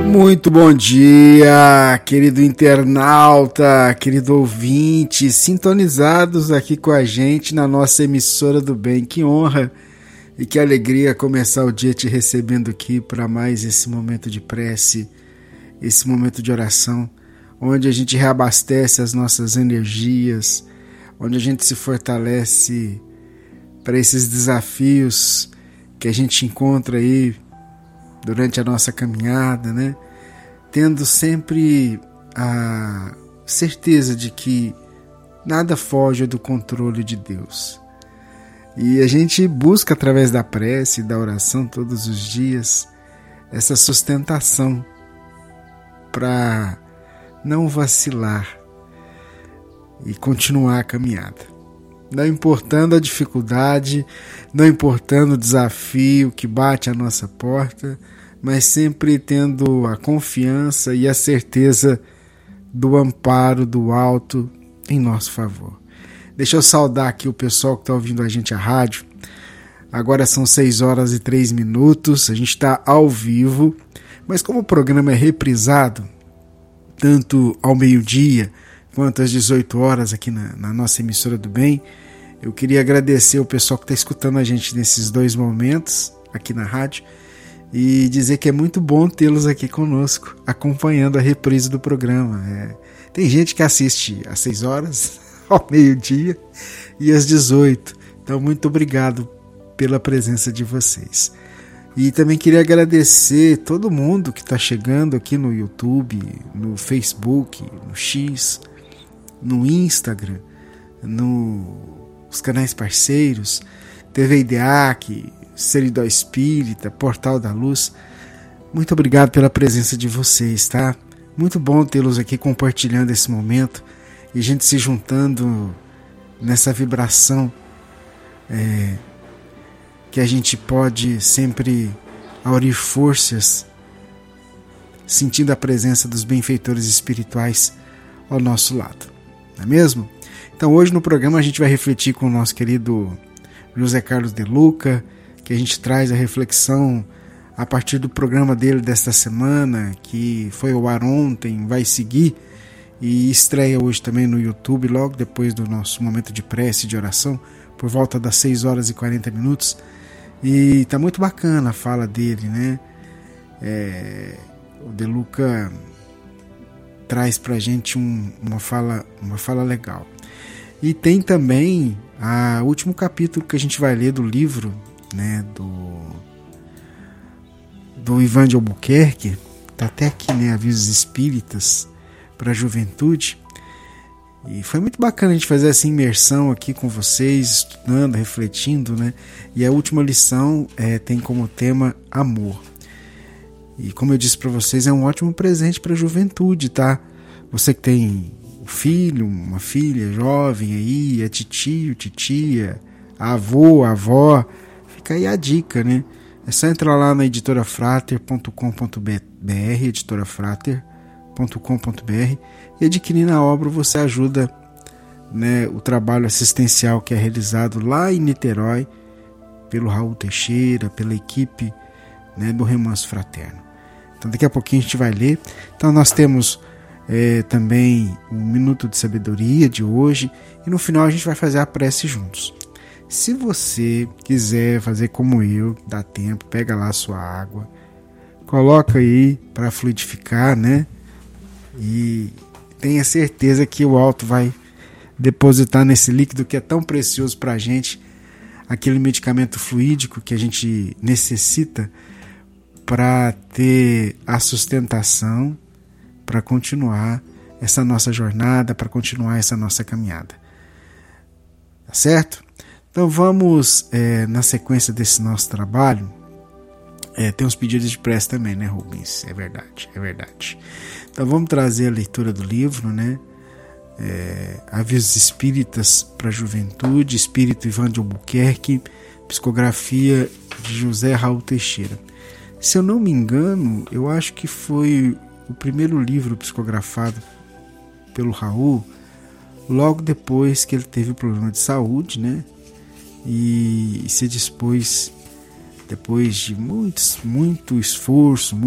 Muito bom dia, querido internauta, querido ouvinte, sintonizados aqui com a gente na nossa emissora do bem. Que honra e que alegria começar o dia te recebendo aqui para mais esse momento de prece, esse momento de oração, onde a gente reabastece as nossas energias, onde a gente se fortalece para esses desafios que a gente encontra aí durante a nossa caminhada, né? Tendo sempre a certeza de que nada foge do controle de Deus. E a gente busca através da prece e da oração todos os dias essa sustentação para não vacilar e continuar a caminhada. Não importando a dificuldade, não importando o desafio que bate à nossa porta, mas sempre tendo a confiança e a certeza do amparo do alto em nosso favor. Deixa eu saudar aqui o pessoal que está ouvindo a gente à rádio. Agora são 6h03, a gente está ao vivo, mas como o programa é reprisado, tanto ao meio-dia quanto às 18 horas aqui na nossa emissora do bem, eu queria agradecer o pessoal que está escutando a gente nesses dois momentos aqui na rádio e dizer que é muito bom tê-los aqui conosco, acompanhando a reprise do programa. Tem gente que assiste às 6 horas, ao meio-dia e às 18. Então, muito obrigado pela presença de vocês. E também queria agradecer todo mundo que está chegando aqui no YouTube, no Facebook, no X, no Instagram, nos canais parceiros, TV IDEAC, Seridó Espírita, Portal da Luz. Muito obrigado pela presença de vocês, tá? Muito bom tê-los aqui compartilhando esse momento e a gente se juntando nessa vibração que a gente pode sempre aurir forças, sentindo a presença dos benfeitores espirituais ao nosso lado, não é mesmo? Então hoje no programa a gente vai refletir com o nosso querido José Carlos de Luca, que a gente traz a reflexão a partir do programa dele desta semana, que foi ao ar ontem, vai seguir e estreia hoje também no YouTube, logo depois do nosso momento de prece e de oração, por volta das 6h40. E tá muito bacana a fala dele, né? O De Luca traz pra gente uma fala legal. E tem também o último capítulo que a gente vai ler do livro, né, do Ivan de Albuquerque, tá até aqui, né, Avisos Espíritas para a Juventude. E foi muito bacana a gente fazer essa imersão aqui com vocês, estudando, refletindo, né? E a última lição tem como tema amor. E como eu disse para vocês, é um ótimo presente para a juventude, tá? Você que tem um filho, uma filha jovem aí, é titio, titia, avô, avó, fica aí a dica, né? É só entrar lá na editorafrater.com.br, editorafrater.com.br, e adquirindo a obra você ajuda, né, o trabalho assistencial que é realizado lá em Niterói pelo Raul Teixeira, pela equipe, né, do Remanso Fraterno. Então daqui a pouquinho a gente vai ler. Então nós temos também o Minuto de Sabedoria de hoje e no final a gente vai fazer a prece juntos. Se você quiser fazer como eu, dá tempo, pega lá a sua água, coloca aí para fluidificar, né? E tenha certeza que o alto vai depositar nesse líquido que é tão precioso para a gente, aquele medicamento fluídico que a gente necessita para ter a sustentação, para continuar essa nossa jornada, para continuar essa nossa caminhada. Tá certo? Então vamos, na sequência desse nosso trabalho, tem uns pedidos de prece também, né, Rubens? É verdade. Então vamos trazer a leitura do livro, né? Avisos Espíritas para a Juventude, Espírito Ivan de Albuquerque, psicografia de José Raul Teixeira. Se eu não me engano, eu acho que foi o primeiro livro psicografado pelo Raul, logo depois que ele teve o problema de saúde, né? E se dispôs, depois de muito esforço,